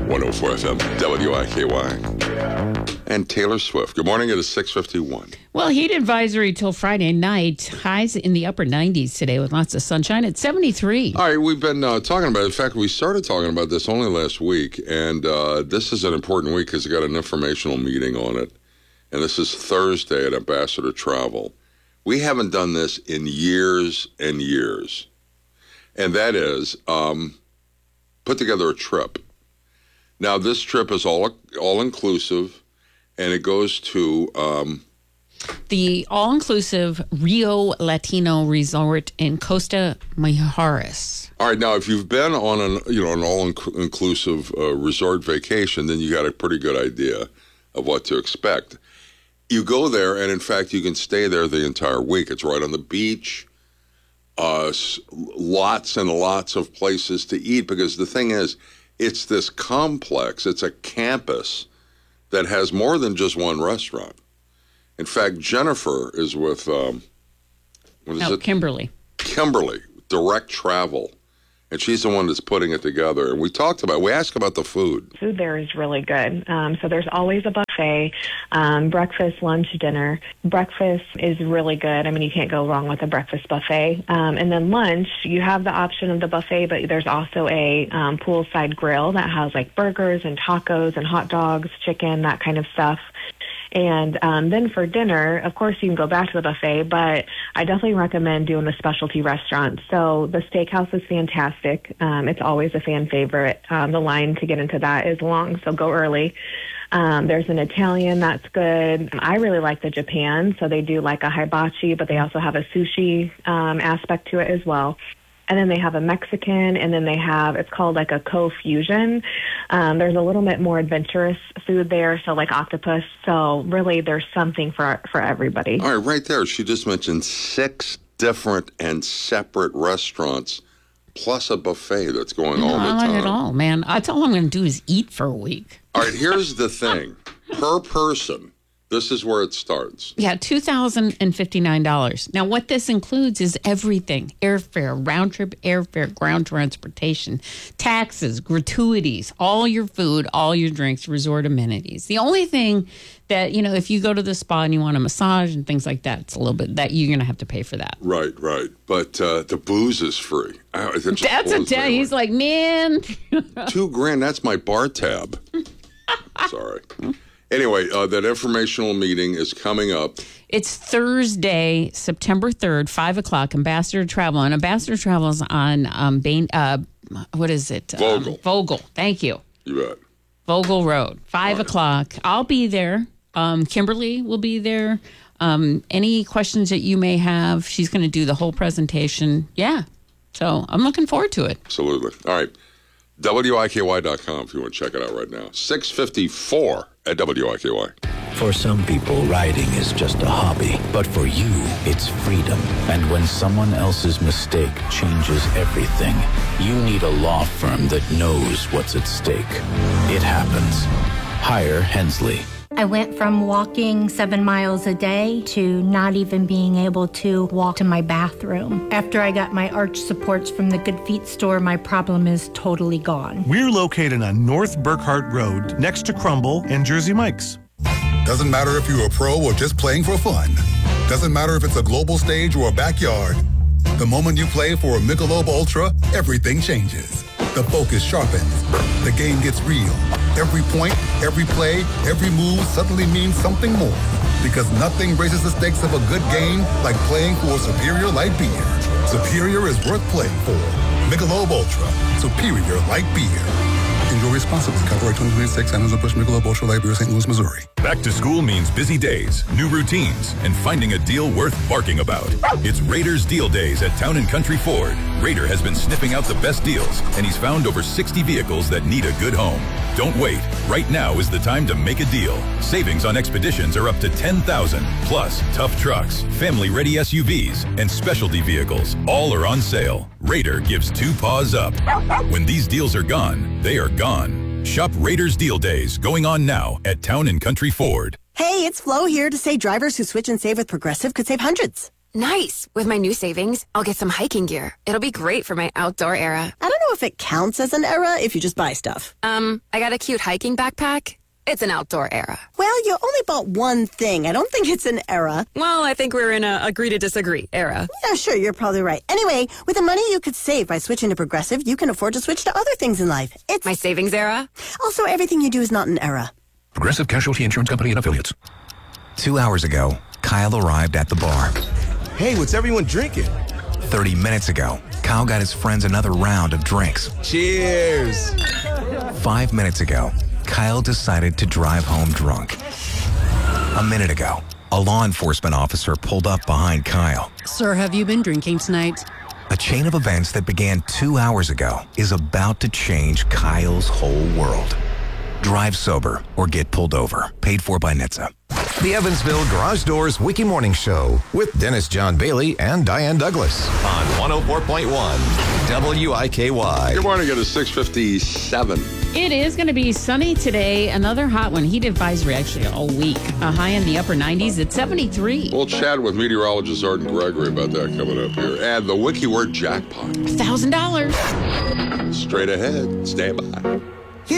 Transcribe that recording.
104 FM, WIKY. And Taylor Swift. Good morning. It is 6:51. Well, heat advisory till Friday night. Highs in the upper 90s today with lots of sunshine at 73. All right, we've been talking about it. In fact, we started talking about this only last week, and this is an important week because we got an informational meeting on it. And this is Thursday at Ambassador Travel. We haven't done this in years and years. And that is put together a trip. Now, this trip is all-inclusive, and it goes to the all-inclusive Rio Latino Resort in Costa Mujeres. All right, now, if you've been on an all-inclusive resort vacation, then you got a pretty good idea of what to expect. You go there, and in fact, you can stay there the entire week. It's right on the beach. Lots and lots of places to eat, because the thing is, it's this complex. It's a campus that has more than just one restaurant. In fact, Jennifer is with, Kimberly. Kimberly, Direct Travel. And she's the one that's putting it together. And we asked about the food. Food there is really good. So there's always a buffet, breakfast, lunch, dinner. Breakfast is really good. I mean, you can't go wrong with a breakfast buffet. And then lunch, you have the option of the buffet, but there's also a poolside grill that has like burgers and tacos and hot dogs, chicken, that kind of stuff. And then for dinner, of course, you can go back to the buffet, but I definitely recommend doing the specialty restaurant. So the steakhouse is fantastic. It's always a fan favorite. The line to get into that is long, so go early. There's an Italian that's good. I really like the Japan, so they do like a hibachi, but they also have a sushi aspect to it as well. And then they have a Mexican, and then they have, it's called like a co-fusion. There's a little bit more adventurous food there, so like octopus. So really there's something for everybody. All right, right there. She just mentioned 6 different and separate restaurants, plus a buffet that's going all the time. Not at all, man. That's all I'm going to do is eat for a week. All right, here's the thing. Per person, this is where it starts. Yeah, $2,059. Now, what this includes is everything. Airfare, round-trip airfare, ground transportation, taxes, gratuities, all your food, all your drinks, resort amenities. The only thing that, if you go to the spa and you want a massage and things like that, it's a little bit that you're going to have to pay for that. Right. But the booze is free. That's a day. He's like, man. $2,000, that's my bar tab. Sorry. Anyway, that informational meeting is coming up. It's Thursday, September 3rd, 5 o'clock, Ambassador Travel. And Ambassador Travel is on, what is it? Vogel. Vogel. Thank you. You bet. Vogel Road, 5 o'clock. I'll be there. Kimberly will be there. Any questions that you may have, she's going to do the whole presentation. Yeah. So I'm looking forward to it. Absolutely. All right. WIKY.com if you want to check it out right now. 6:54 at WIKY. For some people, riding is just a hobby. But for you, it's freedom. And when someone else's mistake changes everything, you need a law firm that knows what's at stake. It happens. Hire Hensley. I went from walking 7 miles a day to not even being able to walk to my bathroom. After I got my arch supports from the Good Feet store, my problem is totally gone. We're located on North Burkhart Road, next to Crumble and Jersey Mike's. Doesn't matter if you're a pro or just playing for fun. Doesn't matter if it's a global stage or a backyard. The moment you play for a Michelob Ultra, everything changes. The focus sharpens. The game gets real. Every point, every play, every move suddenly means something more. Because nothing raises the stakes of a good game like playing for Superior Light Beer. Superior is worth playing for. Michelob Ultra. Superior Light Beer. Enjoy responsibly. Copyright 2026, Anheuser-Busch Michelob Ultra Light Beer, St. Louis, Missouri. Back to school means busy days, new routines, and finding a deal worth barking about. It's Raiders Deal Days at Town & Country Ford. Raider has been sniffing out the best deals, and he's found over 60 vehicles that need a good home. Don't wait. Right now is the time to make a deal. Savings on Expeditions are up to $10,000, plus tough trucks, family-ready SUVs, and specialty vehicles. All are on sale. Raider gives 2 paws up. When these deals are gone, they are gone. Shop Raiders Deal Days going on now at Town & Country Ford. Hey, it's Flo here to say drivers who switch and save with Progressive could save hundreds. Nice. With my new savings, I'll get some hiking gear. It'll be great for my outdoor era. I don't know if it counts as an era if you just buy stuff. I got a cute hiking backpack. It's an outdoor era. Well, you only bought one thing. I don't think it's an era. Well, I think we're in a agree to disagree era. Yeah, sure, you're probably right. Anyway, with the money you could save by switching to Progressive, you can afford to switch to other things in life. It's my savings era. Also, everything you do is not an era. Progressive Casualty Insurance Company and Affiliates. 2 hours ago, Kyle arrived at the bar. Hey, what's everyone drinking? 30 minutes ago, Kyle got his friends another round of drinks. Cheers! 5 minutes ago, Kyle decided to drive home drunk. A minute ago, a law enforcement officer pulled up behind Kyle. Sir, have you been drinking tonight? A chain of events that began 2 hours ago is about to change Kyle's whole world. Drive sober or get pulled over. Paid for by NHTSA. The Evansville Garage Doors Wiki Morning Show with Dennis John Bailey and Diane Douglas on 104.1 WIKY. Good morning. It is 6:57. It is going to be sunny today. Another hot one. Heat advisory actually all week. A high in the upper 90s at 73. We'll chat with meteorologist Arden Gregory about that coming up here. And the wiki word jackpot. $1,000. Straight ahead. Stand by.